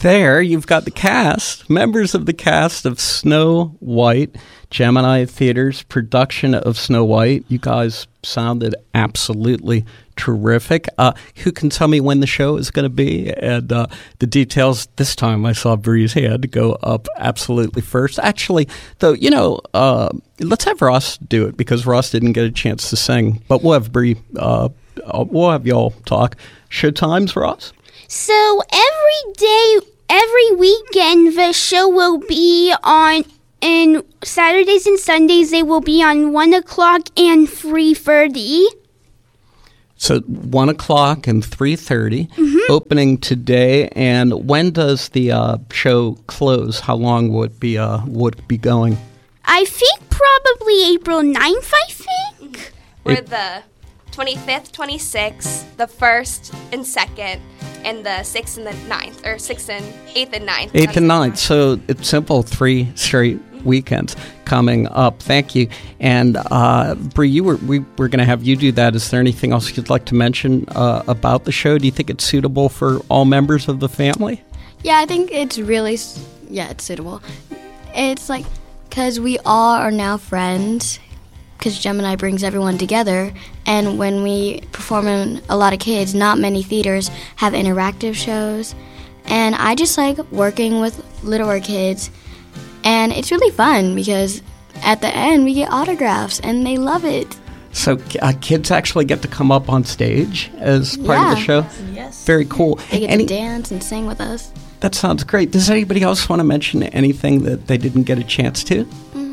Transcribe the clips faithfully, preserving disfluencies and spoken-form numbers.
there you've got the cast, members of the cast of Snow White, Gemini Theater's production of Snow White. You guys sounded absolutely terrific. Uh, who can tell me when the show is going to be? And uh, the details, this time I saw Bree's hand go up absolutely first. Actually, though, you know, uh, let's have Ross do it because Ross didn't get a chance to sing. But we'll have Bree, uh, we'll have y'all talk. Show times, Ross? So every day, every weekend, the show will be on, and Saturdays and Sundays, they will be on one o'clock and three thirty. So one o'clock and three thirty, mm-hmm. opening today. And when does the uh, show close? How long would it be, uh, would it be going? I think probably April ninth, I think. We're It- the twenty-fifth, twenty-sixth, the first and second, and the sixth and the ninth, or sixth and eighth and ninth. Eighth and ninth. So it's simple, three straight weekends coming up. Thank you. And uh, Bree, you were we were going to have you do that. Is there anything else you'd like to mention uh, about the show? Do you think it's suitable for all members of the family? Yeah, I think it's really, s- yeah, it's suitable. It's like, because we all are now friends, because Gemini brings everyone together, and when we perform in a lot of kids, not many theaters have interactive shows, and I just like working with littler kids, and it's really fun because at the end we get autographs, and they love it. So uh, kids actually get to come up on stage as part of the Yeah. show? Yes. Very cool. They get Any- to dance and sing with us. That sounds great. Does anybody else want to mention anything that they didn't get a chance to?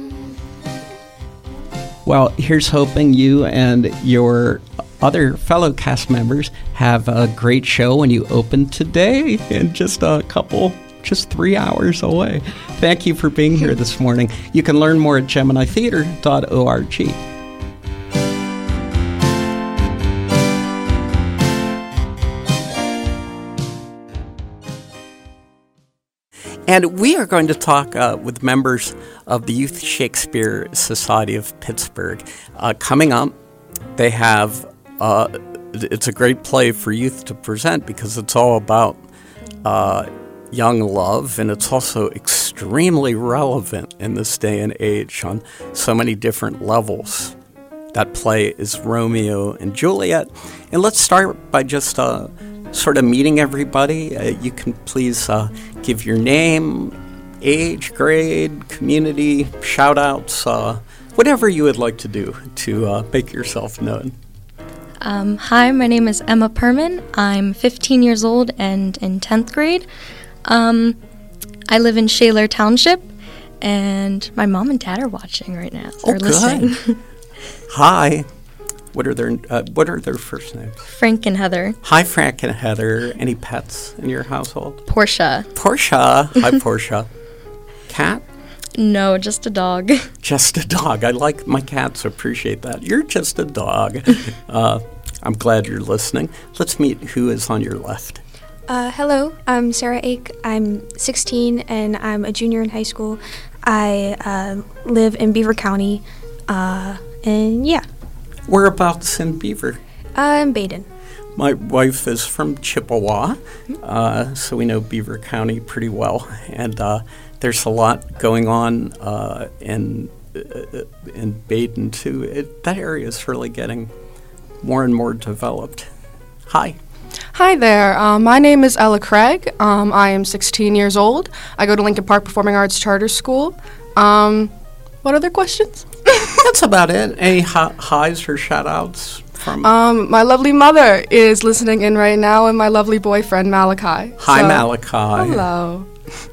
Well, here's hoping you and your other fellow cast members have a great show when you open today in just a couple, just three hours away. Thank you for being here this morning. You can learn more at gemini theater dot org. And we are going to talk uh, with members of the Youth Shakespeare Society of Pittsburgh. Uh, coming up, they have, uh, it's a great play for youth to present because it's all about uh, young love, and it's also extremely relevant in this day and age on so many different levels. That play is Romeo and Juliet. And let's start by just uh, sort of meeting everybody. Uh, you can please uh, give your name, age, grade, community, shout-outs, uh, whatever you would like to do to uh, make yourself known. Um, hi, my name is Emma Perman. I'm fifteen years old and in tenth grade. Um, I live in Shaler Township, and my mom and dad are watching right now. Oh, They're listening. good. Hi. What are their uh, What are their first names? Frank and Heather. Hi, Frank and Heather. Any pets in your household? Portia. Portia. Hi, Portia. Cat? No, just a dog. Just a dog. I like my cats. Appreciate that. You're just a dog. uh, I'm glad you're listening. Let's meet who is on your left. Uh, hello, I'm Sarah Ake. I'm sixteen and I'm a junior in high school. I uh, live in Beaver County, uh, and yeah. Whereabouts in Beaver? I'm Baden. My wife is from Chippewa, uh, so we know Beaver County pretty well. And uh, there's a lot going on uh, in uh, in Baden, too. It, that area is really getting more and more developed. Hi. Hi there. Um, my name is Ella Craig. Um, I am sixteen years old. I go to Lincoln Park Performing Arts Charter School. Um, what other questions? That's about it. Any hi- highs or shout-outs from... Um, my lovely mother is listening in right now, and my lovely boyfriend, Malachi. Hi, So- Malachi. Hello.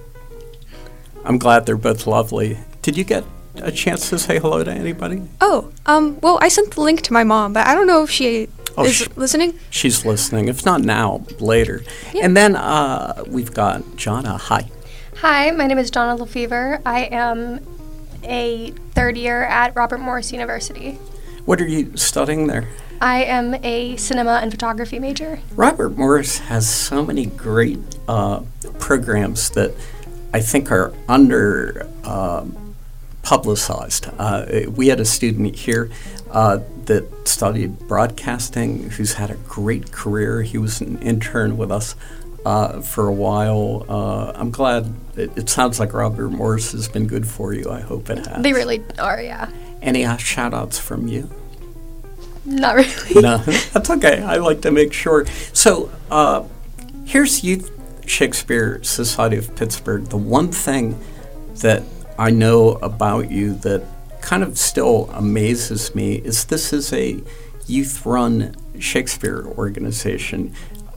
I'm glad they're both lovely. Did you get a chance to say hello to anybody? Oh, um, well, I sent the link to my mom, but I don't know if she Oh, is sh- listening. She's listening. If not now, later. Yeah. And then uh, we've got Jonna. Hi. Hi, my name is Jonna Lefevre. I am a third year at Robert Morris University. What are you studying there? I am a cinema and photography major. Robert Morris has so many great uh, programs that I think are under uh, publicized. Uh, we had a student here uh, that studied broadcasting who's had a great career. He was an intern with us uh, for a while. Uh, I'm glad. It, it sounds like Robert Morris has been good for you. I hope it has. They really are, yeah. Any uh, shout-outs from you? Not really. No, that's okay. I like to make sure. So uh, here's Youth Shakespeare Society of Pittsburgh. The one thing that I know about you that kind of still amazes me is this is a youth-run Shakespeare organization.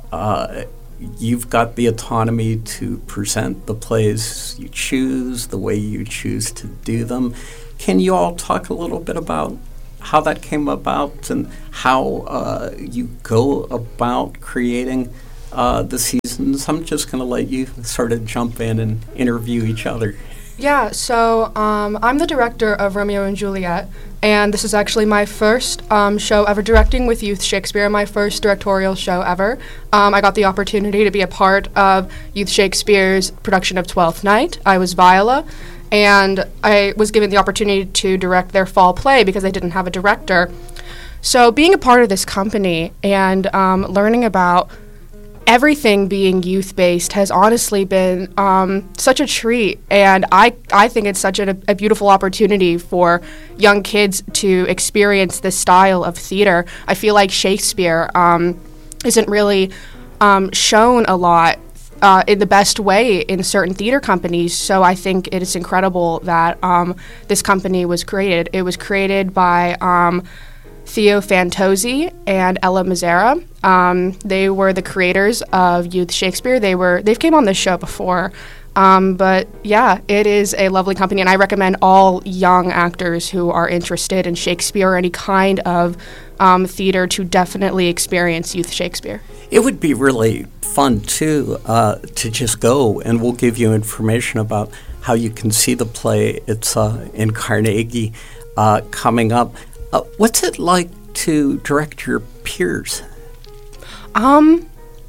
Uh, you've got the autonomy to present the plays you choose, the way you choose to do them. Can you all talk a little bit about how that came about and how uh, you go about creating uh, the seasons? I'm just going to let you sort of jump in and interview each other. Yeah, so um, I'm the director of Romeo and Juliet, and this is actually my first um, show ever directing with Youth Shakespeare, my first directorial show ever. Um, I got the opportunity to be a part of Youth Shakespeare's production of Twelfth Night. I was Viola, and I was given the opportunity to direct their fall play because they didn't have a director. So being a part of this company and um, learning about everything being youth-based has honestly been um, such a treat, and I, I think it's such a, a beautiful opportunity for young kids to experience this style of theater. I feel like Shakespeare um, isn't really um, shown a lot uh, in the best way in certain theater companies, so I think it is incredible that um, this company was created. It was created by um, Theo Fantozzi and Ella Mazzara. Um, they were the creators of Youth Shakespeare. They were they've came on this show before, um, but yeah, it is a lovely company, and I recommend all young actors who are interested in Shakespeare or any kind of um, theater to definitely experience Youth Shakespeare. It would be really fun too uh, to just go, and we'll give you information about how you can see the play. It's uh, in Carnegie uh, coming up. Uh, what's it like to direct your peers? Um,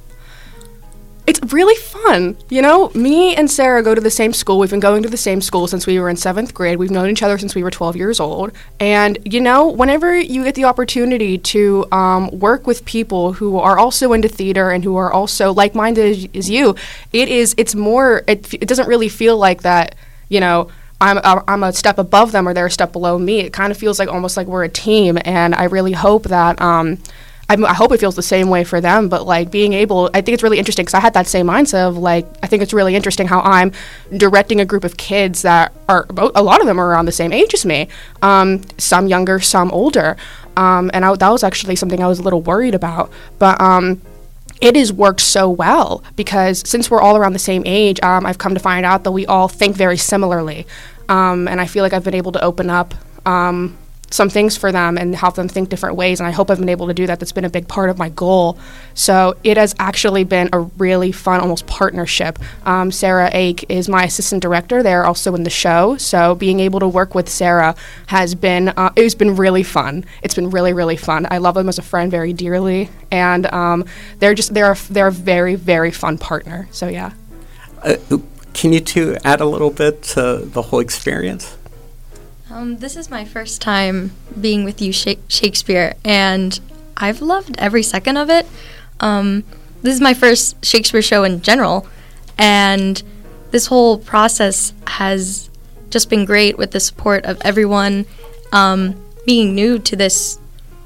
it's really fun. You know, me and Sarah go to the same school. We've been going to the same school since we were in seventh grade. We've known each other since we were twelve years old. And, you know, whenever you get the opportunity to um, work with people who are also into theater and who are also like-minded as, as you, it is, it's more, it, it doesn't really feel like that, you know, I'm a, I'm a step above them or they're a step below me. It kind of feels like almost like we're a team, and I really hope that um, I, I hope it feels the same way for them. But like being able, I think it's really interesting because I had that same mindset of like I think it's really interesting how I'm directing a group of kids that are a lot of them are around the same age as me, um, some younger, some older, um, and I, that was actually something I was a little worried about, but. Um, It has worked so well because since we're all around the same age, um, I've come to find out that we all think very similarly. Um, and I feel like I've been able to open up um, some things for them and help them think different ways. And I hope I've been able to do that. That's been a big part of my goal. So it has actually been a really fun, almost partnership. Um, Sarah Ake is my assistant director. They're also in the show. So being able to work with Sarah has been, uh, it's been really fun. It's been really, really fun. I love them as a friend very dearly. And um, they're just, they're, they're a very, very fun partner. So yeah. Uh, can you two add a little bit to the whole experience? Um, this is my first time being with you, Sha- Shakespeare, and I've loved every second of it. Um, this is my first Shakespeare show in general, and this whole process has just been great with the support of everyone. Um, being new to this,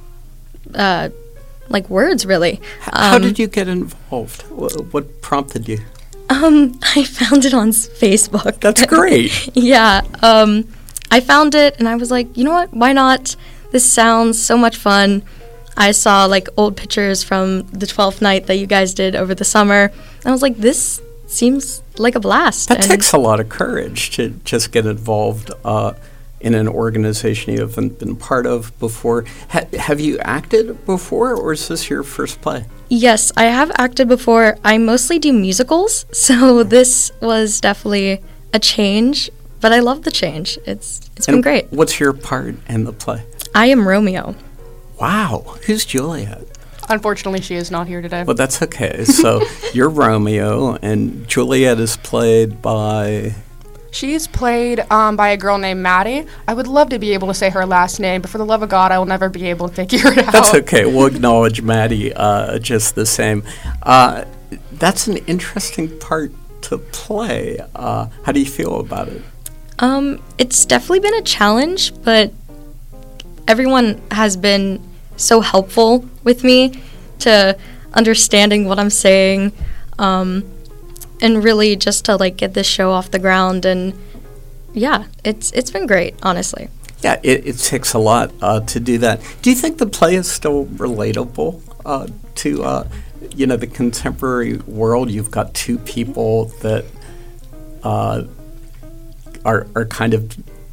uh, like words, really. Um, How did you get involved? Wh- what prompted you? Um, I found it on s- Facebook. That's great. Yeah. Um, I found it and I was like, you know what? Why not? This sounds so much fun. I saw like old pictures from the twelfth night that you guys did over the summer. And I was like, this seems like a blast. That and takes a lot of courage to just get involved uh, in an organization you haven't been part of before. Ha- have you acted before, or is this your first play? Yes, I have acted before. I mostly do musicals, so this was definitely a change. But I love the change. It's it's and been great. What's your part in the play? I am Romeo. Wow. Who's Juliet? Unfortunately, she is not here today. Well, that's okay. So you're Romeo, and Juliet is played by... She's played um, by a girl named Maddie. I would love to be able to say her last name, but for the love of God, I will never be able to figure it out. That's okay. We'll acknowledge Maddie uh, just the same. Uh, that's an interesting part to play. Uh, how do you feel about it? Um, it's definitely been a challenge, but everyone has been so helpful with me to understanding what I'm saying, um, and really just to like get this show off the ground. And yeah, it's it's been great, honestly. Yeah, it, it takes a lot uh, to do that. Do you think the play is still relatable uh, to uh, you know the contemporary world? You've got two people that uh, are are kind of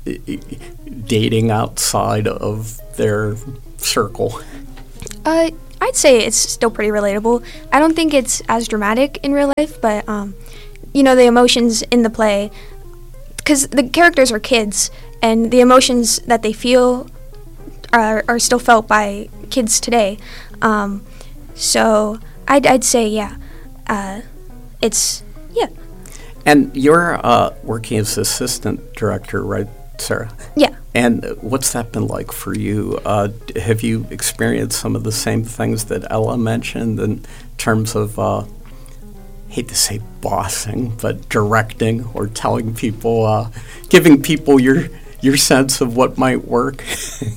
dating outside of their circle. Uh, I'd say it's still pretty relatable. I don't think it's as dramatic in real life, but um, you know, the emotions in the play, because the characters are kids, and the emotions that they feel are are still felt by kids today. Um, so I'd I'd say yeah, uh, it's yeah. And you're uh, working as assistant director, right, Sarah? Yeah. And what's that been like for you? Uh, d- have you experienced some of the same things that Ella mentioned in terms of, uh, hate to say bossing, but directing or telling people, uh, giving people your your sense of what might work?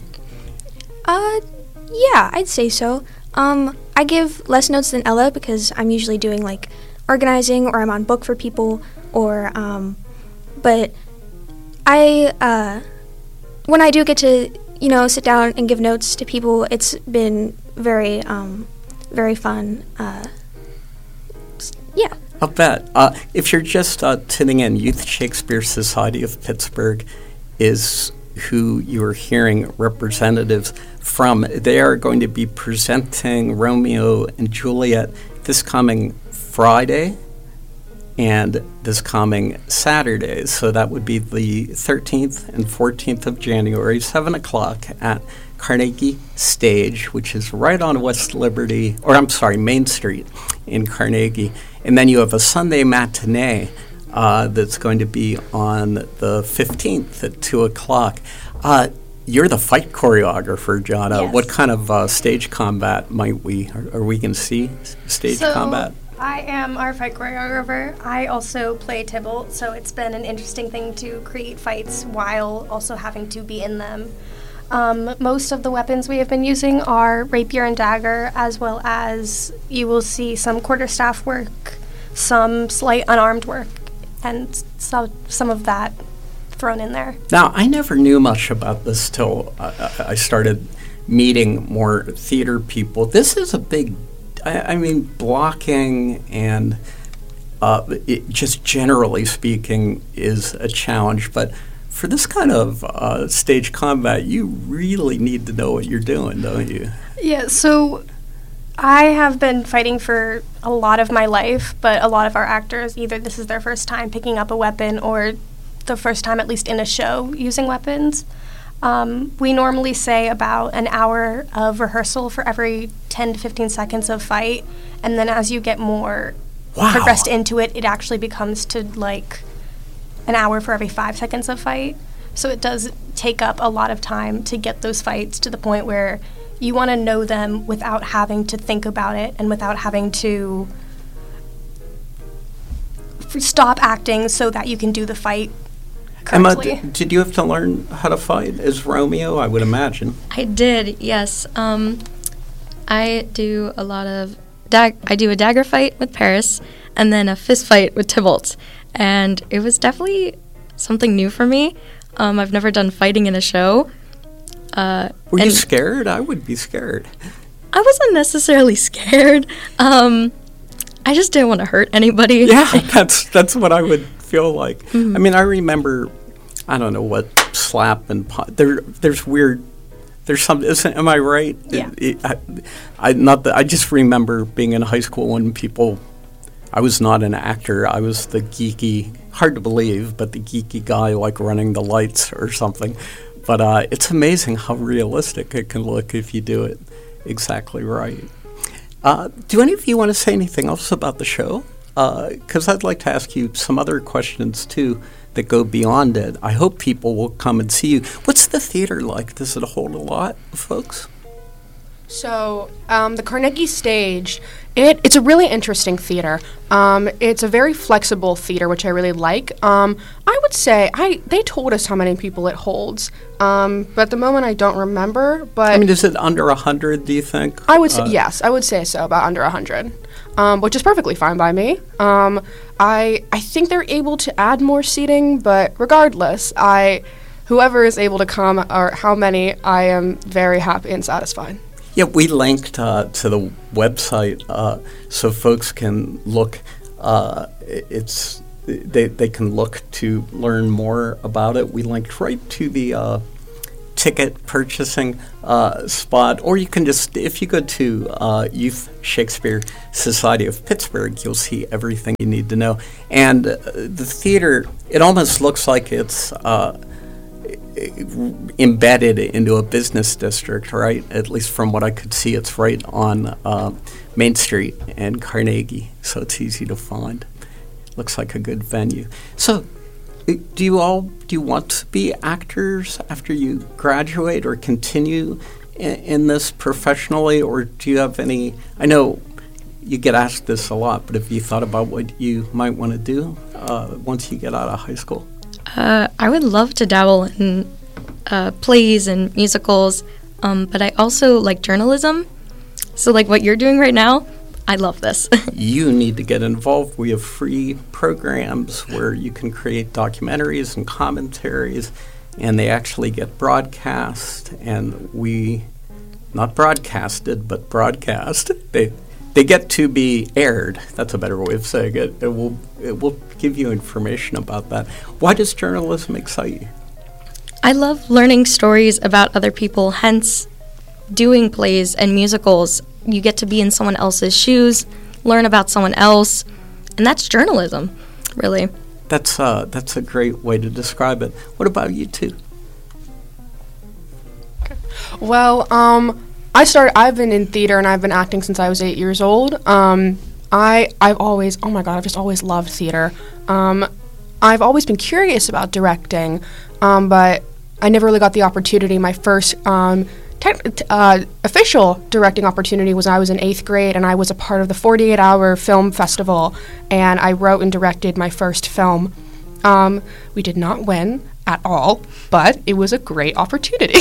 uh, yeah, I'd say so. Um, I give less notes than Ella because I'm usually doing like organizing or I'm on book for people or, um, but I, uh, when I do get to, you know, sit down and give notes to people, it's been very, um, very fun. Uh, yeah. I'll bet. Uh, if you're just uh, tuning in, Youth Shakespeare Society of Pittsburgh is who you're hearing representatives from. They are going to be presenting Romeo and Juliet this coming Friday and this coming Saturday. So that would be the thirteenth and fourteenth of January, seven o'clock at Carnegie Stage, which is right on West Liberty, or I'm sorry, Main Street in Carnegie. And then you have a Sunday matinee uh, that's going to be on the fifteenth at two o'clock. Uh, you're the fight choreographer, Jana. Yes. What kind of uh, stage combat might we, are, are we going to see stage So, combat? I am our fight choreographer. I also play Tybalt, so it's been an interesting thing to create fights while also having to be in them. Um, most of the weapons we have been using are rapier and dagger, as well as you will see some quarterstaff work, some slight unarmed work, and so, some of that thrown in there. Now, I never knew much about this till uh, I started meeting more theater people. This is a big, I, I mean, blocking and uh, it, just generally speaking is a challenge. But for this kind of uh, stage combat, you really need to know what you're doing, don't you? Yeah, so I have been fighting for a lot of my life, but a lot of our actors, either this is their first time picking up a weapon or the first time at least in a show using weapons. Um, we normally say about an hour of rehearsal for every ten to fifteen seconds of fight, and then as you get more Wow. progressed into it, it actually becomes to like an hour for every five seconds of fight. So it does take up a lot of time to get those fights to the point where you want to know them without having to think about it and without having to f- stop acting so that you can do the fight Emma, correctly. d- did you have to learn how to fight as Romeo? I would imagine. I did, yes. Um, I do a lot of dag- I do a dagger fight with Paris, and then a fist fight with Tybalt, and it was definitely something new for me. Um, I've never done fighting in a show. Uh, Were you and scared? I would be scared. I wasn't necessarily scared. Um, I just didn't want to hurt anybody. Yeah, that's that's what I would feel like. Mm-hmm. I mean, I remember, I don't know what slap and pu- there. There's weird. There's some. Isn't, am I right? Yeah. It, it, I, I not that I just remember being in high school when people. I was not an actor. I was the geeky. Hard to believe, but the geeky guy like running the lights or something. But uh, it's amazing how realistic it can look if you do it exactly right. Uh, do any of you want to say anything else about the show? Because uh, I'd like to ask you some other questions, too, that go beyond it. I hope people will come and see you. What's the theater like? Does it hold a lot, folks? So, um, the Carnegie Stage, it, it's a really interesting theater. Um, it's a very flexible theater, which I really like. Um, I would say, I they told us how many people it holds, um, but at the moment I don't remember. But I mean, is it under one hundred, do you think? I would say, Uh, yes, I would say so, about under one hundred, um, which is perfectly fine by me. Um, I I think they're able to add more seating, but regardless, I whoever is able to come, or how many, I am very happy and satisfied. Yeah, we linked uh, to the website uh, so folks can look. Uh, i- it's they they can look to learn more about it. We linked right to the uh, ticket purchasing uh, spot, or you can just, if you go to uh, Youth Shakespeare Society of Pittsburgh, you'll see everything you need to know. And uh, the theater, it almost looks like it's Uh, embedded into a business district, right? At least from what I could see, it's right on uh, Main Street and Carnegie, so it's easy to find. Looks like a good venue. So, uh, do you all do you want to be actors after you graduate, or continue in, in this professionally, or do you have any? I know you get asked this a lot, but have you thought about what you might want to do uh, once you get out of high school? Uh, I would love to dabble in uh, plays and musicals, um, but I also like journalism. So, like what you're doing right now, I love this. You need to get involved. We have free programs where you can create documentaries and commentaries, and they actually get broadcast, and we, not broadcasted, but broadcast. They they get to be aired. That's a better way of saying it. It will it will give you information about that. Why does journalism excite you? I love learning stories about other people, hence doing plays and musicals. You get to be in someone else's shoes, learn about someone else, and that's journalism, really. That's uh that's a great way to describe it. What about you two? Well, um, I started. I've been in theater and I've been acting since I was eight years old. Um, I I've always oh my god I've just always loved theater. Um, I've always been curious about directing, um, but I never really got the opportunity. My first um, te- t- uh, official directing opportunity was when I was in eighth grade, and I was a part of the forty-eight hour film festival, and I wrote and directed my first film. Um, we did not win at all, but it was a great opportunity.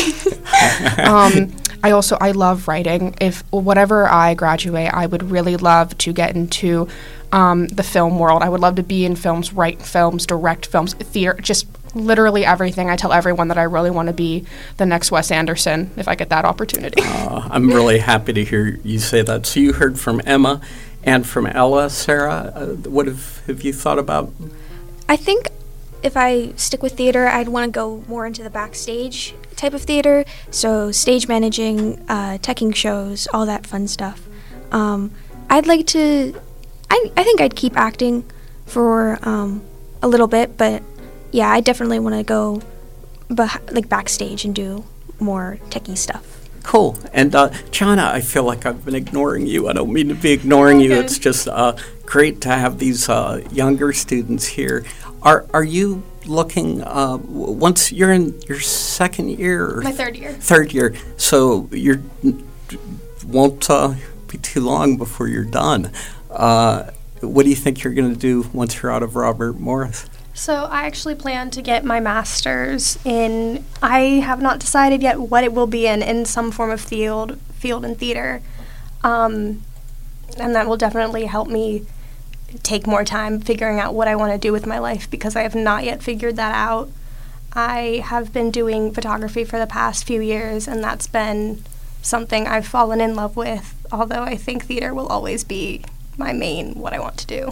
um, I also, I love writing. If whatever I graduate, I would really love to get into um, the film world. I would love to be in films, write films, direct films, theater, just literally everything. I tell everyone that I really want to be the next Wes Anderson if I get that opportunity. Uh, I'm really happy to hear you say that. So you heard from Emma and from Ella. Sarah, uh, what have, have you thought about? I think if I stick with theater, I'd want to go more into the backstage type of theater, so stage managing, uh, teching shows, all that fun stuff. Um, I'd like to, I, I think I'd keep acting for um, a little bit, but yeah, I definitely want to go beh- like backstage and do more techie stuff. Cool. And uh, Jana, I feel like I've been ignoring you. I don't mean to be ignoring you. It's just uh, great to have these uh, younger students here. Are are you looking, uh, w- once you're in your second year? Or My third year. Third year. So you won't uh, be too long before you're done. Uh, what do you think you're going to do once you're out of Robert Morris? So I actually plan to get my master's in, I have not decided yet what it will be in, in some form of field, field in theater. Um, and that will definitely help me take more time figuring out what I want to do with my life, because I have not yet figured that out. I have been doing photography for the past few years, and that's been something I've fallen in love with, although I think theater will always be my main, what I want to do.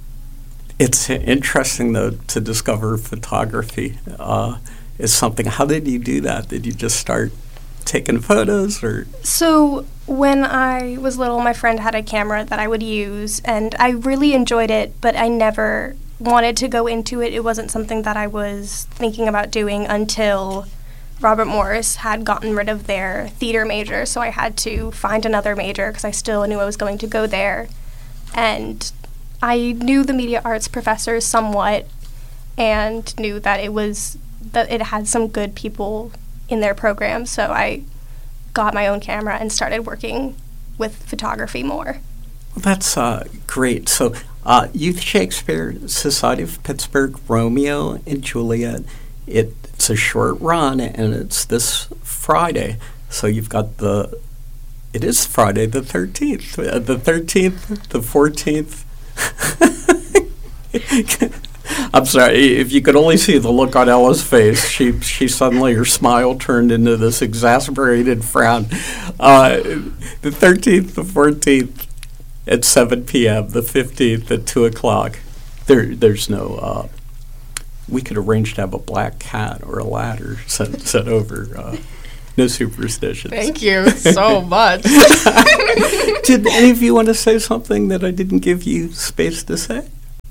It's interesting, though, to discover photography uh, is something. How did you do that? Did you just start taking photos, or? So when I was little, my friend had a camera that I would use, and I really enjoyed it, but I never wanted to go into it. It wasn't something that I was thinking about doing until Robert Morris had gotten rid of their theater major, so I had to find another major because I still knew I was going to go there. And I knew the media arts professors somewhat, and knew that it was that it had some good people in their program, so I got my own camera and started working with photography more. Well, that's uh, great. So, uh, Youth Shakespeare Society of Pittsburgh, Romeo and Juliet. It, it's a short run, and it's this Friday. So you've got the. It is Friday the thirteenth, uh, the thirteenth, the fourteenth. I'm sorry. If you could only see the look on Ella's face, she she suddenly, her smile turned into this exasperated frown. Uh, the thirteenth, the fourteenth at seven p.m., the fifteenth at two o'clock. There, there's no. Uh, we could arrange to have a black cat or a ladder set, set over. Uh, no superstitions. Thank you so much. Did any of you want to say something that I didn't give you space to say?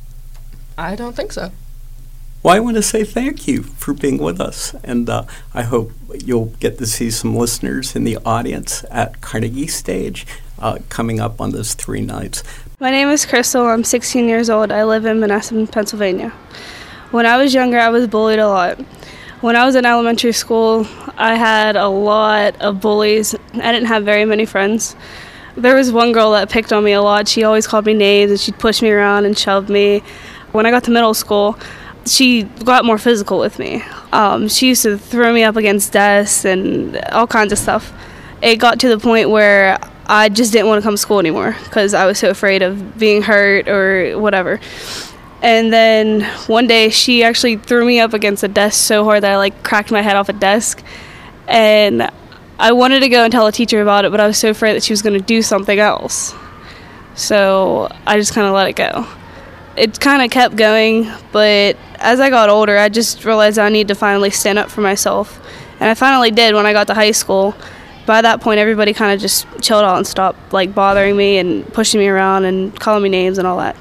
I don't think so. Well, I want to say thank you for being with us, and uh, I hope you'll get to see some listeners in the audience at Carnegie Stage uh, coming up on those three nights. My name is Crystal. I'm sixteen years old. I live in Menneson, Pennsylvania. When I was younger, I was bullied a lot. When I was in elementary school, I had a lot of bullies. I didn't have very many friends. There was one girl that picked on me a lot. She always called me names, and she'd push me around and shove me. When I got to middle school, she got more physical with me. Um, she used to throw me up against desks and all kinds of stuff. It got to the point where I just didn't want to come to school anymore because I was so afraid of being hurt or whatever. And then one day she actually threw me up against a desk so hard that I like cracked my head off a desk. And I wanted to go and tell a teacher about it, but I was so afraid that she was going to do something else. So I just kind of let it go. It kind of kept going, but as I got older, I just realized I needed to finally stand up for myself. And I finally did when I got to high school. By that point, everybody kind of just chilled out and stopped like bothering me and pushing me around and calling me names and all that.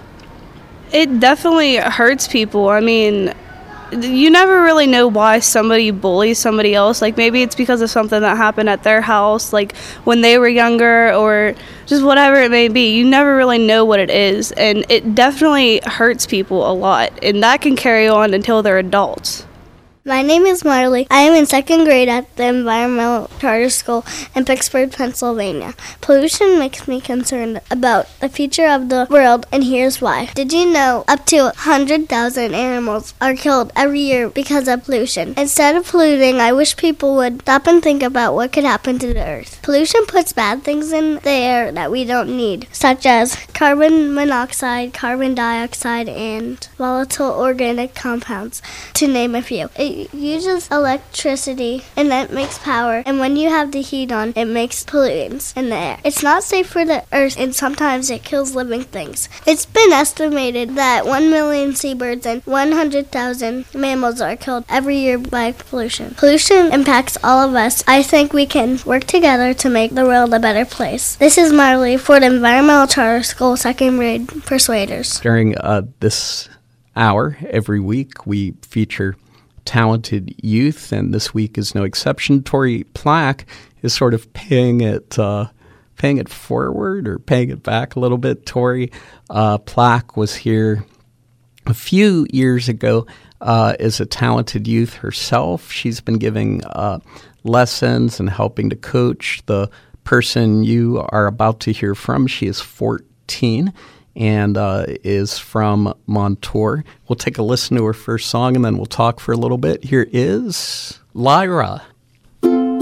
It definitely hurts people. I mean, you never really know why somebody bullies somebody else. Like, maybe it's because of something that happened at their house, like when they were younger, or just whatever it may be. You never really know what it is, and it definitely hurts people a lot, and that can carry on until they're adults. My name is Marley. I am in second grade at the Environmental Charter School in Pittsburgh, Pennsylvania. Pollution makes me concerned about the future of the world, and here's why. Did you know up to one hundred thousand animals are killed every year because of pollution? Instead of polluting, I wish people would stop and think about what could happen to the earth. Pollution puts bad things in the air that we don't need, such as carbon monoxide, carbon dioxide, and volatile organic compounds, to name a few. It uses electricity, and that makes power, and when you have the heat on, it makes pollutants in the air. It's not safe for the earth, and sometimes it kills living things. It's been estimated that one million seabirds and one hundred thousand mammals are killed every year by pollution. Pollution impacts all of us. I think we can work together to make the world a better place. This is Marley for the Environmental Charter School second grade Persuaders. During uh, this hour every week, we feature talented youth, and this week is no exception. Tori Plack is sort of paying it, uh, paying it forward or paying it back a little bit. Tori uh, Plack was here a few years ago uh, as a talented youth herself. She's been giving uh, lessons and helping to coach the person you are about to hear from. She is fourteen. And uh, is from Montour. We'll take a listen to her first song, and then we'll talk for a little bit. Here is Lyra.